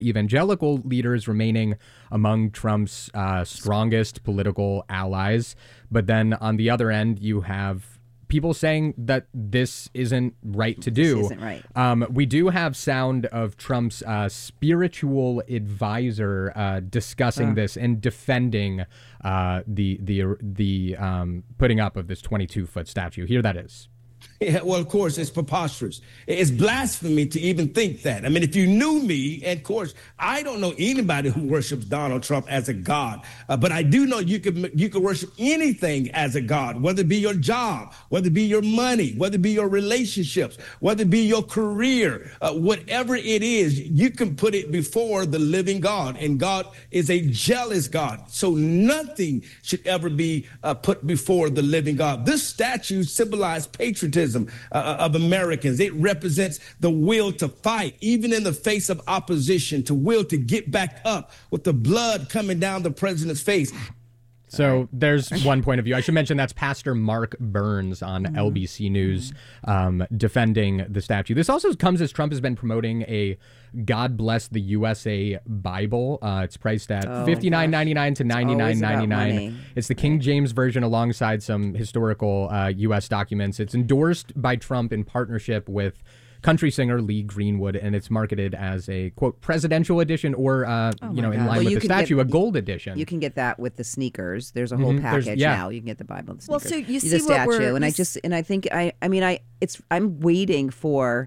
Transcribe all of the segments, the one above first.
evangelical leaders remaining among Trump's strongest political allies. But then on the other end, you have people saying that this isn't right to do. This isn't right. We do have sound of Trump's spiritual advisor discussing this and defending the putting up of this 22-foot statue. Here that is. Yeah, well, of course, it's preposterous. It's blasphemy to even think that. I mean, if you knew me, and of course, I don't know anybody who worships Donald Trump as a god, but I do know you could worship anything as a god, whether it be your job, whether it be your money, whether it be your relationships, whether it be your career, whatever it is, you can put it before the living God, and God is a jealous God. So nothing should ever be put before the living God. This statue symbolized patriotism of Americans. It represents the will to fight, even in the face of opposition, to will to get back up with the blood coming down the president's face. So there's one point of view. I should mention that's Pastor Mark Burns on LBC News defending the statue. This also comes as Trump has been promoting a God Bless the USA Bible. It's priced at $59.99 to $99.99. It's the King James Version alongside some historical U.S. documents. It's endorsed by Trump in partnership with country singer Lee Greenwood, and it's marketed as a, quote, presidential edition or, in line with the statue, a gold edition. You can get that with the sneakers. There's a whole package now. You can get the Bible, the sneakers. Well, so you see the statue, what I'm waiting for,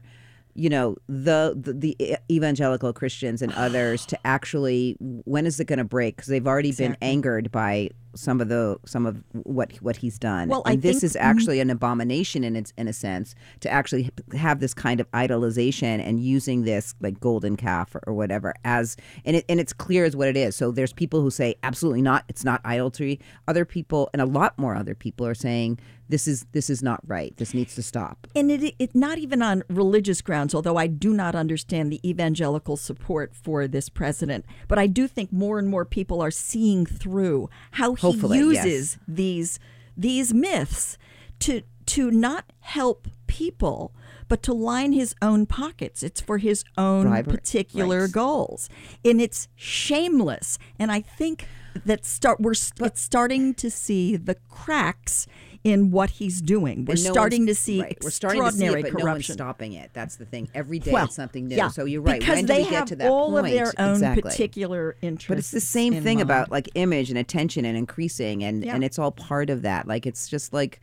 the evangelical Christians and others to actually, when is it going to break? Because they've already been angered by some of what he's done. Well, and this is actually an abomination in a sense, to actually have this kind of idolization and using this like golden calf or whatever and it's clear as what it is. So there's people who say absolutely not, it's not idolatry. Other people, and a lot more other people, are saying this is not right. This needs to stop. And it not even on religious grounds, although I do not understand the evangelical support for this president. But I do think more and more people are seeing through how he uses these myths to not help people, but to line his own pockets. It's for his own particular goals. And it's shameless. And I think that it's starting to see the cracks in what he's doing. We're starting to see extraordinary corruption. No one's stopping it. That's the thing. Every day it's something new. Yeah, so you're right. Because when they do we get to that all point? of their own particular interests. But it's the same thing about like image and attention and increasing, and it's all part of that. Like it's just like,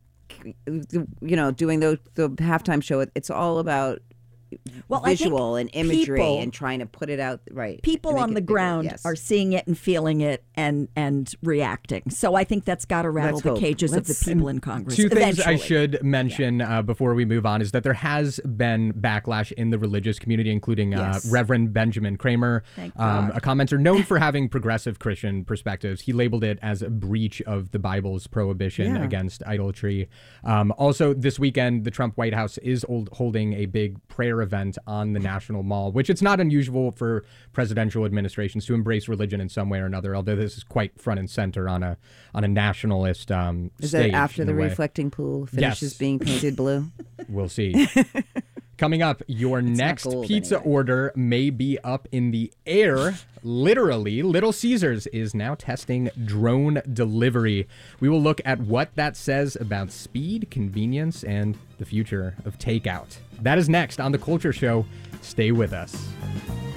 doing the halftime show. It's all about visual and imagery and trying to put it out right. People on the ground are seeing it and feeling it and reacting. So I think that's got to rattle the cages of the people in Congress. Two things I should mention before we move on is that there has been backlash in the religious community, including Reverend Benjamin Kramer, a commenter known for having progressive Christian perspectives. He labeled it as a breach of the Bible's prohibition against idolatry. Also, this weekend, the Trump White House is holding a big prayer event on the National Mall, which it's not unusual for presidential administrations to embrace religion in some way or another, although this is quite front and center on a nationalist stage. Is that after the reflecting pool finishes being painted blue? We'll see. Coming up, your next pizza order may be up in the air. Literally, Little Caesars is now testing drone delivery. We will look at what that says about speed, convenience, and the future of takeout. That is next on The Culture Show. Stay with us.